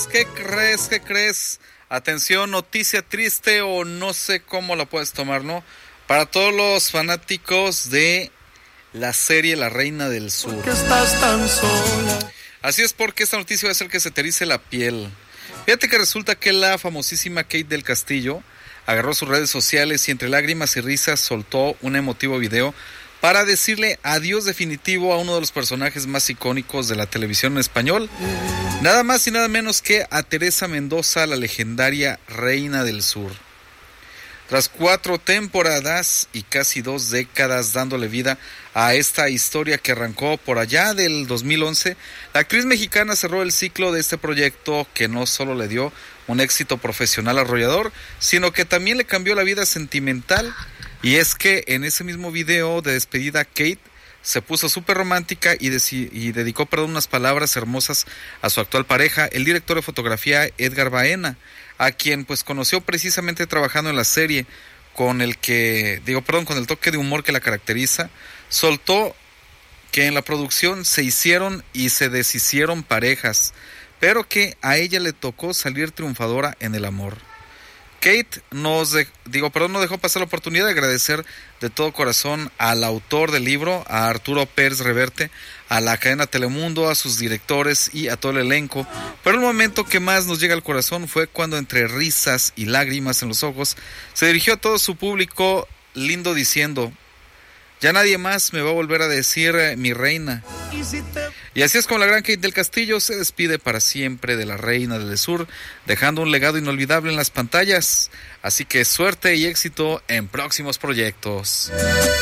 ¿Qué crees? ¿Qué crees? Atención, noticia triste o no sé cómo la puedes tomar, ¿no? Para todos los fanáticos de la serie La Reina del Sur. ¿Por qué estás tan sola? Así es, porque esta noticia va a hacer que se te erice la piel. Fíjate que resulta que la famosísima Kate del Castillo agarró sus redes sociales y entre lágrimas y risas soltó un emotivo video para decirle adiós definitivo a uno de los personajes más icónicos de la televisión en español. Nada más y nada menos que a Teresa Mendoza, la legendaria Reina del Sur. Tras 4 temporadas y casi 2 décadas dándole vida a esta historia que arrancó por allá del 2011, la actriz mexicana cerró el ciclo de este proyecto que no solo le dio un éxito profesional arrollador, sino que también le cambió la vida sentimental. Y es que en ese mismo video de despedida, Kate se puso súper romántica y dedicó unas palabras hermosas a su actual pareja, el director de fotografía Edgar Baena, a quien pues conoció precisamente trabajando en la serie, con el toque de humor que la caracteriza. Soltó que en la producción se hicieron y se deshicieron parejas, pero que a ella le tocó salir triunfadora en el amor. Kate no dejó pasar la oportunidad de agradecer de todo corazón al autor del libro, a Arturo Pérez Reverte, a la cadena Telemundo, a sus directores y a todo el elenco. Pero el momento que más nos llega al corazón fue cuando entre risas y lágrimas en los ojos se dirigió a todo su público lindo diciendo: ya nadie más me va a volver a decir mi reina. Y así es como la gran Kate del Castillo se despide para siempre de la Reina del Sur, dejando un legado inolvidable en las pantallas. Así que suerte y éxito en próximos proyectos.